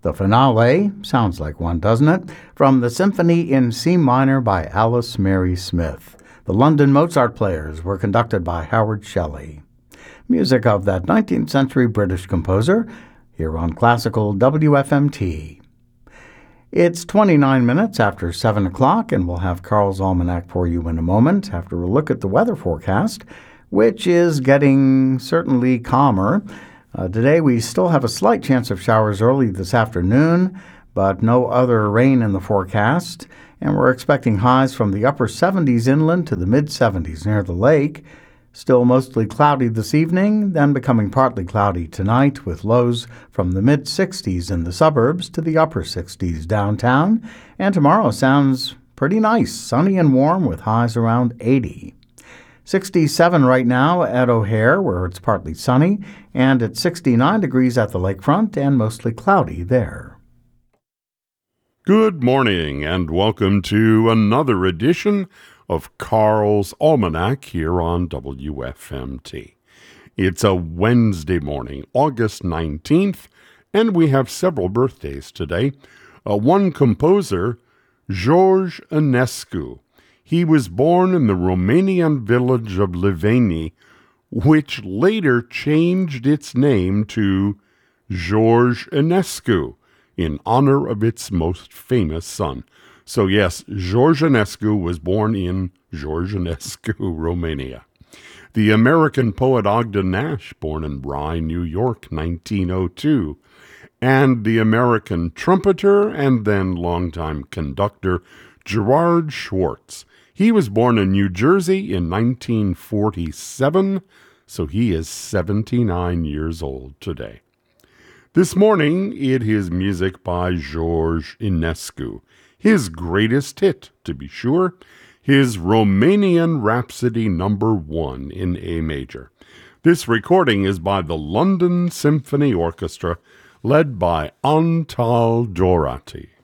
The finale sounds like one, doesn't it? From the Symphony in C minor by Alice Mary Smith. The London Mozart Players were conducted by Howard Shelley. Music of that 19th century British composer, here on Classical WFMT. It's 29 minutes after 7 o'clock, and we'll have Carl's Almanac for you in a moment after a look at the weather forecast, which is getting certainly calmer. Today we still have a slight chance of showers early this afternoon, but no other rain in the forecast, and we're expecting highs from the upper 70s inland to the mid-70s near the lake. Still mostly cloudy this evening, then becoming partly cloudy tonight with lows from the mid-60s in the suburbs to the upper 60s downtown, and tomorrow sounds pretty nice, sunny and warm with highs around 80. 67 right now at O'Hare, where it's partly sunny, and it's 69 degrees at the lakefront and mostly cloudy there. Good morning, and welcome to another edition of Carl's Almanac here on WFMT. It's a Wednesday morning, August 19th, and we have several birthdays today. One composer, George Enescu. He was born in the Romanian village of Liveni, which later changed its name to George Enescu in honor of its most famous son. So yes, George Enescu was born in George Enescu, Romania. The American poet Ogden Nash, born in Rye, New York, 1902. And the American trumpeter and then longtime conductor Gerard Schwartz. He was born in New Jersey in 1947, so he is 79 years old today. This morning, it is music by George Enescu. His greatest hit, to be sure, his Romanian Rhapsody No. 1 in A major. This recording is by the London Symphony Orchestra, led by Antal Dorati.